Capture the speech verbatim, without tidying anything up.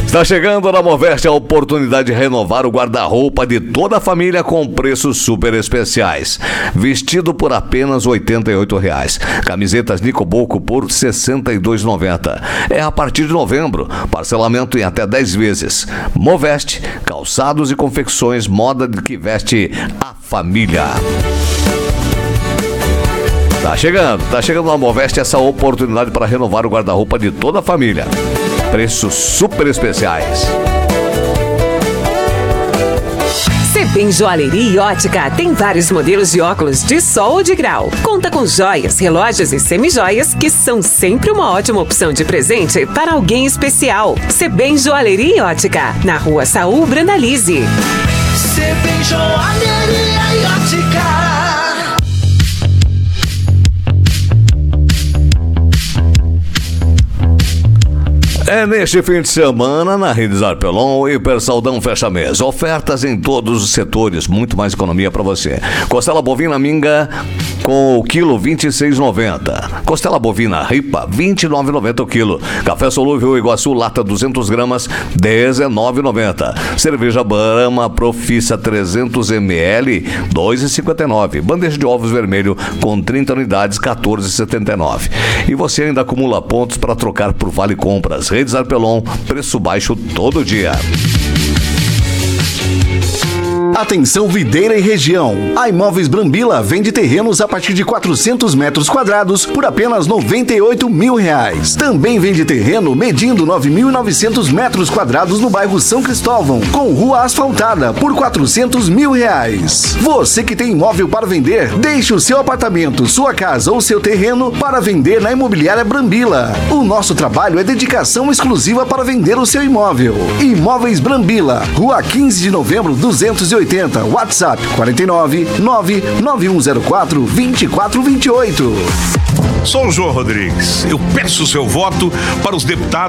Está chegando na Moveste a oportunidade de renovar o guarda-roupa de toda a família com preços super especiais. Vestido por apenas oitenta e oito reais. Camisetas Nicoboco por sessenta e dois reais e noventa centavos. É a partir de novembro. Parcelamento em até dez vezes. Moveste, calçados e confecções, moda que veste a família. Tá chegando, tá chegando na Moveste essa oportunidade para renovar o guarda-roupa de toda a família. Preços super especiais. Sebem Joalheria e Ótica tem vários modelos de óculos de sol ou de grau. Conta com joias, relógios e semijoias que são sempre uma ótima opção de presente para alguém especial. Sebem Joalheria e Ótica, na Rua Saul Brandalize. Sebem Joalheria e Ótica. É neste fim de semana, na Rede Zarpelon, o Hiper Saldão fecha mês. Ofertas em todos os setores, muito mais economia para você. Costela bovina minga com o quilo vinte e seis reais e noventa centavos. Costela bovina ripa, vinte e nove reais e noventa centavos o quilo. Café solúvel Iguaçu, lata duzentas gramas, dezenove reais e noventa centavos. Cerveja Brahma Profissa trezentos mililitros, dois reais e cinquenta e nove centavos. Bandeja de ovos vermelho com trinta unidades, quatorze reais e setenta e nove centavos. E você ainda acumula pontos para trocar por Vale Compras. Rede Zarpelon, preço baixo todo dia. Atenção Videira e região. A Imóveis Brambila vende terrenos a partir de quatrocentos metros quadrados por apenas noventa e oito mil reais. Também vende terreno medindo nove mil e novecentos metros quadrados no bairro São Cristóvão, com rua asfaltada por quatrocentos mil reais. Você que tem imóvel para vender, deixe o seu apartamento, sua casa ou seu terreno para vender na Imobiliária Brambila. O nosso trabalho é dedicação exclusiva para vender o seu imóvel. Imóveis Brambila, Rua quinze de novembro, duzentos e oitenta, WhatsApp quarenta e nove, nove nove um zero quatro, vinte e quatro vinte e oito. Sou o João Rodrigues. Eu peço o seu voto para os deputados